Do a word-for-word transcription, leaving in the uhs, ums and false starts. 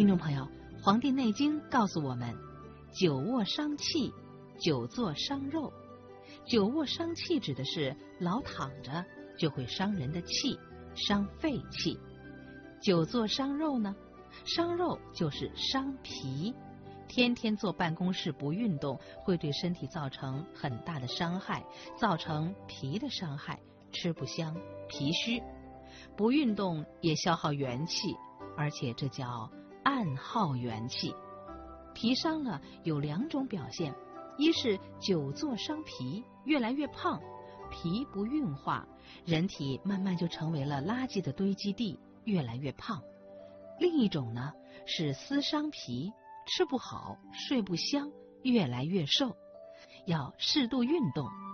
听众朋友，《黄帝内经》告诉我们，久卧伤气，久坐伤肉。久卧伤气指的是老躺着就会伤人的气，伤肺气。久坐伤肉呢，伤肉就是伤脾。天天坐办公室不运动，会对身体造成很大的伤害，造成脾的伤害，吃不香，脾虚。不运动也消耗元气，而且这叫暗耗元气。脾伤了有两种表现，一是久坐伤脾，越来越胖，脾不运化，人体慢慢就成为了垃圾的堆积地，越来越胖。另一种呢是思伤脾，吃不好，睡不香，越来越瘦。要适度运动，